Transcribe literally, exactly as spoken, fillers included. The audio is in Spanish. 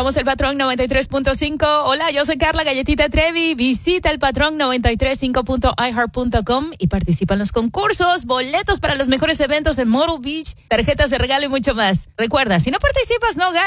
Somos el Patrón noventa y tres punto cinco. Hola, yo soy Carla Galletita Trevi. Visita el Patrón noventa y tres punto cinco punto i heart punto com y participa en los concursos, boletos para los mejores eventos en Myrtle Beach, tarjetas de regalo y mucho más. Recuerda, si no participas, no ganas.